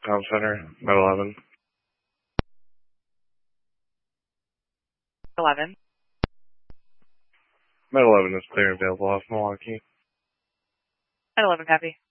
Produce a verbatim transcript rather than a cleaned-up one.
Town Center, Med eleven. eleven. Med eleven is clear and available off Milwaukee. Med eleven, copy.